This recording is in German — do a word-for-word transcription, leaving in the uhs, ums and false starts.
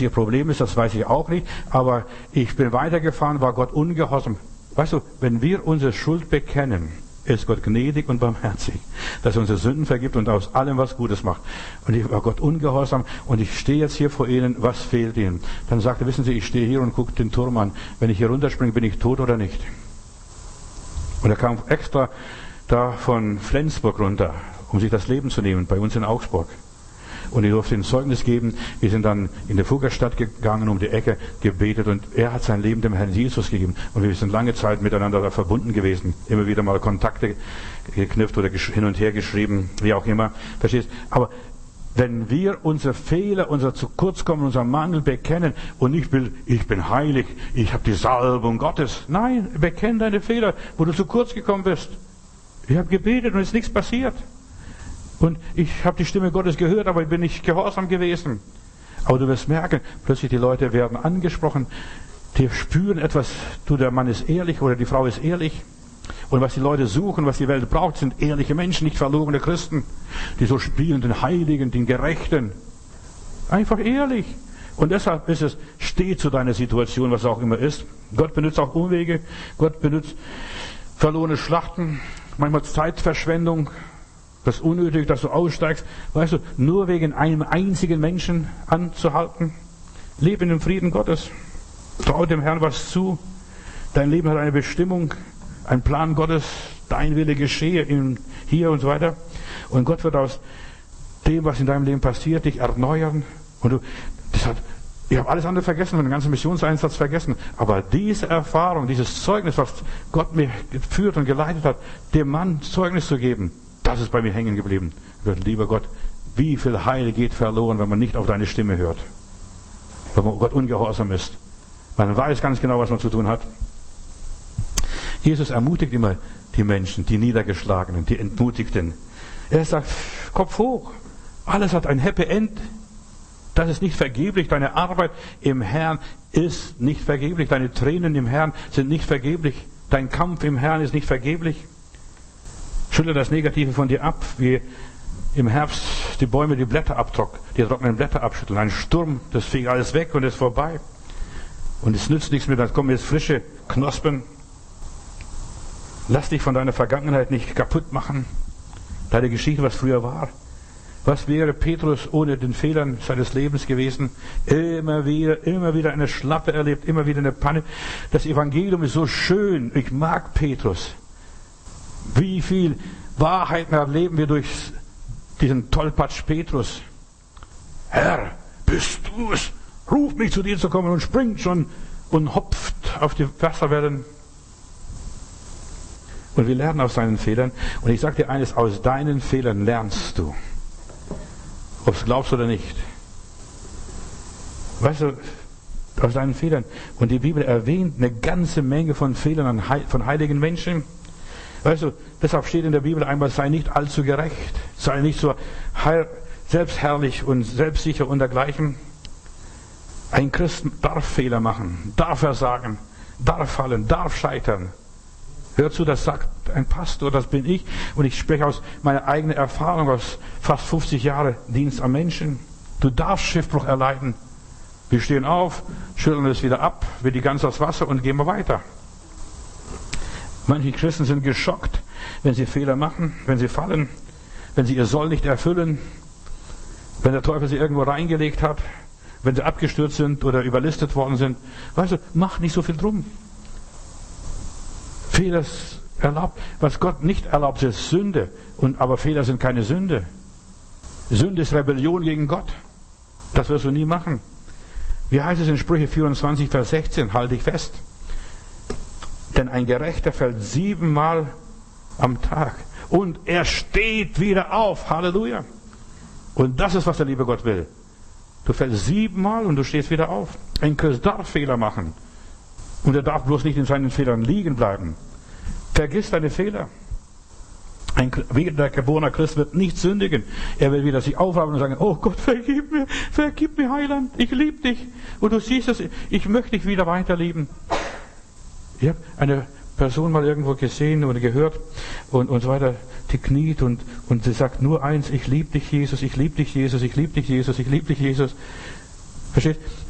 ihr Problem ist, das weiß ich auch nicht. Aber ich bin weitergefahren, war Gott ungehorsam. Weißt du, wenn wir unsere Schuld bekennen, ist Gott gnädig und barmherzig, dass er unsere Sünden vergibt und aus allem was Gutes macht. Und ich war Gott ungehorsam und ich stehe jetzt hier vor Ihnen, was fehlt Ihnen? Dann sagte, wissen Sie, ich stehe hier und gucke den Turm an. Wenn ich hier runterspringe, bin ich tot oder nicht? Und er kam extra da von Flensburg runter, um sich das Leben zu nehmen, bei uns in Augsburg. Und ich durfte ein Zeugnis geben. Wir sind dann in der Fuggerstadt gegangen, um die Ecke, gebetet und er hat sein Leben dem Herrn Jesus gegeben. Und wir sind lange Zeit miteinander da verbunden gewesen. Immer wieder mal Kontakte geknüpft oder hin und her geschrieben, wie auch immer. Verstehst? Aber wenn wir unsere Fehler, unser zu kurz kommen, unseren Mangel bekennen und nicht will, ich bin heilig, ich habe die Salbung Gottes. Nein, bekenne deine Fehler, wo du zu kurz gekommen bist. Ich habe gebetet und es ist nichts passiert. Und ich habe die Stimme Gottes gehört, aber ich bin nicht gehorsam gewesen. Aber du wirst merken, plötzlich die Leute werden angesprochen, die spüren etwas, du, der Mann ist ehrlich oder die Frau ist ehrlich. Und was die Leute suchen, was die Welt braucht, sind ehrliche Menschen, nicht verlogene Christen, die so spielen, den Heiligen, den Gerechten. Einfach ehrlich. Und deshalb ist es, steh zu deiner Situation, was auch immer ist. Gott benutzt auch Umwege, Gott benutzt verlorene Schlachten, manchmal Zeitverschwendung, das ist unnötig, dass du aussteigst, weißt du, nur wegen einem einzigen Menschen anzuhalten. Lebe in dem Frieden Gottes. Trau dem Herrn was zu. Dein Leben hat eine Bestimmung, ein Plan Gottes. Dein Wille geschehe in, hier und so weiter. Und Gott wird aus dem, was in deinem Leben passiert, dich erneuern. Und du, das hat, ich habe alles andere vergessen, den ganzen Missionseinsatz vergessen. Aber diese Erfahrung, dieses Zeugnis, was Gott mir geführt und geleitet hat, dem Mann Zeugnis zu geben, das ist bei mir hängen geblieben. Lieber Gott, wie viel Heil geht verloren, wenn man nicht auf deine Stimme hört. Wenn man Gott ungehorsam ist. Man weiß ganz genau, was man zu tun hat. Jesus ermutigt immer die Menschen, die Niedergeschlagenen, die Entmutigten. Er sagt, Kopf hoch. Alles hat ein Happy End. Das ist nicht vergeblich. Deine Arbeit im Herrn ist nicht vergeblich. Deine Tränen im Herrn sind nicht vergeblich. Dein Kampf im Herrn ist nicht vergeblich. Schüttle das Negative von dir ab, wie im Herbst die Bäume die Blätter abtrocknen, die trockenen Blätter abschütteln. Ein Sturm, das fegt alles weg und ist vorbei. Und es nützt nichts mehr, dann kommen jetzt frische Knospen. Lass dich von deiner Vergangenheit nicht kaputt machen. Deine Geschichte, was früher war. Was wäre Petrus ohne den Fehlern seines Lebens gewesen? Immer wieder, immer wieder eine Schlappe erlebt, immer wieder eine Panne. Das Evangelium ist so schön. Ich mag Petrus. Wie viel Wahrheiten erleben wir durch diesen Tollpatsch Petrus. Herr, bist du es? Ruf mich zu dir zu kommen und springt schon und hopft auf die Wasserwellen. Und wir lernen aus seinen Fehlern. Und ich sage dir eines, aus deinen Fehlern lernst du. Ob es glaubst oder nicht. Weißt du, aus deinen Fehlern. Und die Bibel erwähnt eine ganze Menge von Fehlern von heiligen Menschen. Weißt du, deshalb steht in der Bibel einmal, sei nicht allzu gerecht, sei nicht so selbstherrlich und selbstsicher und dergleichen. Ein Christ darf Fehler machen, darf versagen, darf fallen, darf scheitern. Hör zu, das sagt ein Pastor, das bin ich, und ich spreche aus meiner eigenen Erfahrung, aus fast fünfzig Jahren Dienst am Menschen. Du darfst Schiffbruch erleiden. Wir stehen auf, schütteln es wieder ab, wir die ganz aus Wasser und gehen wir weiter. Manche Christen sind geschockt, wenn sie Fehler machen, wenn sie fallen, wenn sie ihr Soll nicht erfüllen, wenn der Teufel sie irgendwo reingelegt hat, wenn sie abgestürzt sind oder überlistet worden sind. Weißt du, mach nicht so viel drum. Fehler ist erlaubt. Was Gott nicht erlaubt, ist Sünde. Und, aber Fehler sind keine Sünde. Sünde ist Rebellion gegen Gott. Das wirst du nie machen. Wie heißt es in Sprüche vierundzwanzig, Vers sechzehn? Halte dich fest. Denn ein Gerechter fällt siebenmal am Tag. Und er steht wieder auf. Halleluja. Und das ist, was der liebe Gott will. Du fällst siebenmal und du stehst wieder auf. Ein Christ darf Fehler machen. Und er darf bloß nicht in seinen Fehlern liegen bleiben. Vergiss deine Fehler. Ein wiedergeborener Christ wird nicht sündigen. Er will wieder sich aufraffen und sagen, oh Gott, vergib mir, vergib mir, Heiland, ich liebe dich. Und du siehst es, ich möchte dich wieder weiterlieben. Ich habe eine Person mal irgendwo gesehen oder gehört und, und so weiter, die kniet und, und sie sagt nur eins, ich liebe dich, Jesus, ich liebe dich, Jesus, ich liebe dich, Jesus, ich liebe dich, Jesus. Versteht?